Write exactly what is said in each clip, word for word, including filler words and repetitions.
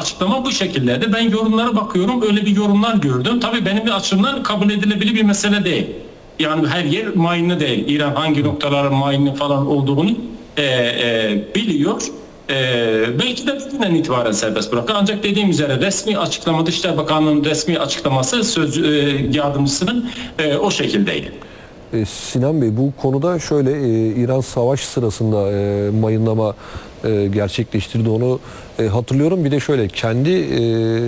açıklama bu şekildeydi. Ben yorumlara bakıyorum, öyle bir yorumlar gördüm. Tabii benim bir açımdan kabul edilebilir bir mesele değil. Yani her yer mayınlı değil. İran hangi noktaların mayınlı falan olduğunu e, e, biliyor. E, belki de bugünden itibaren serbest bırakır. Ancak dediğim üzere resmi açıklama, Dışişleri Bakanlığı'nın resmi açıklaması söz e, yardımcısının e, o şekildeydi. E, Sinan Bey, bu konuda şöyle e, İran savaş sırasında e, mayınlama e, gerçekleştirdi, onu e, hatırlıyorum. Bir de şöyle kendi e,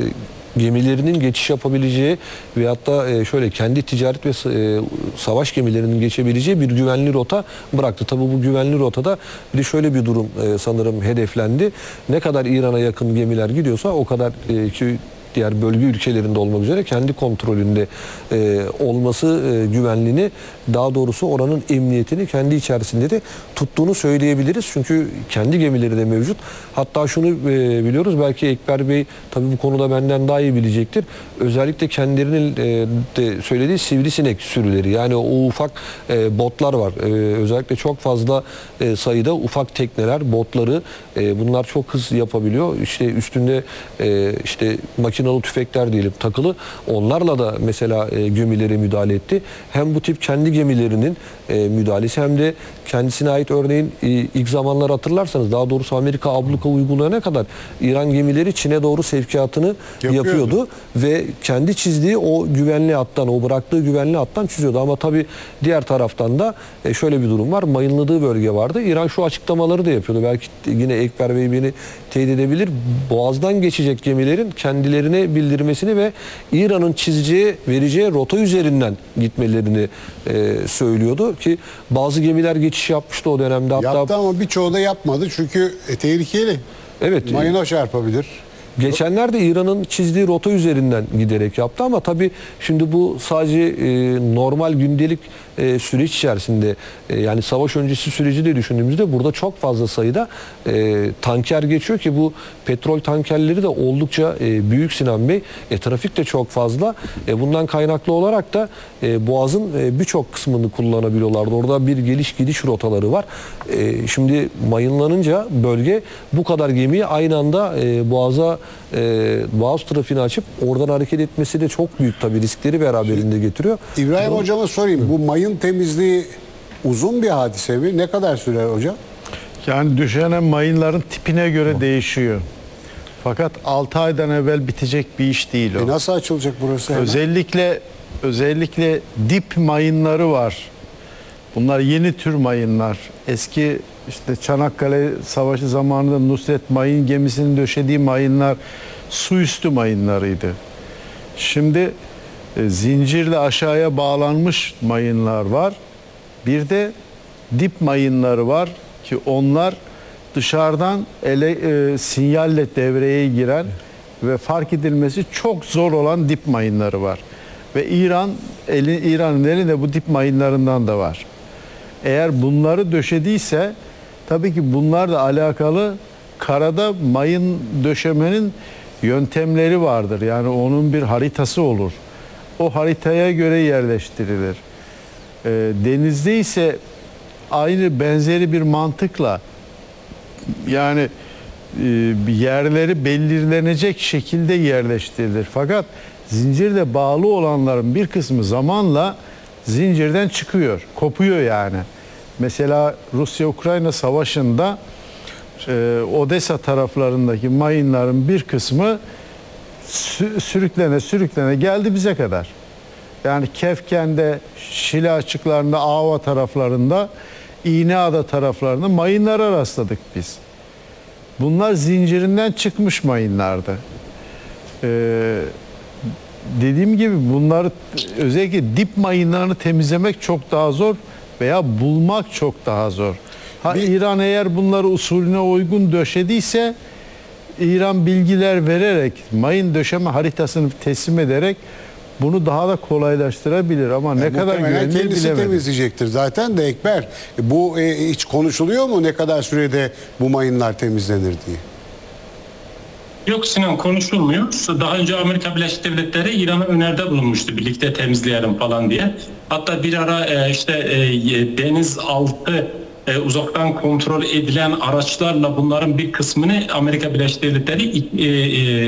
gemilerinin geçiş yapabileceği veyahut da e, şöyle kendi ticaret ve e, savaş gemilerinin geçebileceği bir güvenli rota bıraktı. Tabii bu güvenli rotada bir de şöyle bir durum e, sanırım hedeflendi. Ne kadar İran'a yakın gemiler gidiyorsa o kadar e, ki diğer bölge ülkelerinde olmak üzere kendi kontrolünde e, olması e, güvenliğini, daha doğrusu oranın emniyetini kendi içerisinde de tuttuğunu söyleyebiliriz. Çünkü kendi gemileri de mevcut. Hatta şunu e, biliyoruz, belki Ekber Bey tabii bu konuda benden daha iyi bilecektir. Özellikle kendilerinin e, de söylediği sivrisinek sürüleri, yani o ufak e, botlar var. E, özellikle çok fazla e, sayıda ufak tekneler, botları, e, bunlar çok hız yapabiliyor. İşte üstünde e, işte makinalı tüfekler diyelim takılı. Onlarla da mesela e, gemilere müdahale etti. Hem bu tip kendi gemilerinin e, müdahalesi hem de kendisine ait, örneğin e, ilk zamanlar hatırlarsanız, daha doğrusu Amerika abluka uygulayana kadar İran gemileri Çin'e doğru sevkiyatını yapıyordu. yapıyordu ve kendi çizdiği o güvenli hattan, o bıraktığı güvenli hattan çiziyordu. Ama tabii diğer taraftan da e, şöyle bir durum var. Mayınladığı bölge vardı. İran şu açıklamaları da yapıyordu. Belki yine Ekber Bey beni teyit edebilir. Boğaz'dan geçecek gemilerin kendilerine bildirmesini ve İran'ın çizeceği, vereceği rota üzerinden gitmelerini e, söylüyordu ki bazı gemiler geçiş yapmıştı o dönemde. Hatta yaptı ama birçoğu da yapmadı çünkü e, tehlikeli. Evet. Mayına çarpabilir. Geçenlerde İran'ın çizdiği rota üzerinden giderek yaptı ama tabii şimdi bu sadece e, normal gündelik e, süreç içerisinde, e, yani savaş öncesi süreci de düşündüğümüzde burada çok fazla sayıda e, tanker geçiyor ki bu petrol tankerleri de oldukça e, büyük, Sinan Bey. E, trafik de çok fazla. E, bundan kaynaklı olarak da e, Boğaz'ın e, birçok kısmını kullanabiliyorlardı. Orada bir geliş gidiş rotaları var. E, şimdi mayınlanınca bölge, bu kadar gemiyi aynı anda e, Boğaz'a Ee, Boğaz trafiğini açıp oradan hareket etmesi de çok büyük tabii riskleri beraberinde getiriyor. İbrahim Bunu, Hocam'a sorayım. Hı. Bu mayın temizliği uzun bir hadise mi? Ne kadar sürer hocam? Yani düşen mayınların tipine göre hı. değişiyor. Fakat altı aydan evvel bitecek bir iş değil o. E nasıl açılacak burası hemen? Özellikle özellikle dip mayınları var. Bunlar yeni tür mayınlar. Eski işte Çanakkale Savaşı zamanında Nusret Mayın gemisinin döşediği mayınlar su üstü mayınlarıydı. Şimdi e, zincirle aşağıya bağlanmış mayınlar var. Bir de dip mayınları var ki onlar dışarıdan ele, e, sinyalle devreye giren ve fark edilmesi çok zor olan dip mayınları var. Ve İran eli, İran'ın elinde bu dip mayınlarından da var. Eğer bunları döşediyse tabii ki bunlarla alakalı karada mayın döşemenin yöntemleri vardır. Yani onun bir haritası olur. O haritaya göre yerleştirilir. E, denizde ise aynı benzeri bir mantıkla, yani e, yerleri belirlenecek şekilde yerleştirilir. Fakat zincirle bağlı olanların bir kısmı zamanla zincirden çıkıyor, kopuyor yani. Mesela Rusya-Ukrayna savaşında e, Odessa taraflarındaki mayınların bir kısmı sürüklene sürüklene geldi bize kadar. Yani Kefken'de, Şile açıklarında, Ava taraflarında, İğneada taraflarında mayınlara rastladık biz. Bunlar zincirinden çıkmış mayınlardı. Ee, dediğim gibi bunları, özellikle dip mayınlarını temizlemek çok daha zor veya bulmak çok daha zor. Ha, Bir... İran eğer bunları usulüne uygun döşediyse, İran bilgiler vererek, mayın döşeme haritasını teslim ederek bunu daha da kolaylaştırabilir ama yani ne kadar güvenilir kendisi bilemedim. temizleyecektir zaten de Ekber. Bu e, hiç konuşuluyor mu, ne kadar sürede bu mayınlar temizlenir diye? Yok Sinan, konuşulmuyor. Daha önce Amerika Birleşik Devletleri İran'a öneride bulunmuştu, birlikte temizleyelim falan diye. Hatta bir ara işte denizaltı uzaktan kontrol edilen araçlarla bunların bir kısmını Amerika Birleşik Devletleri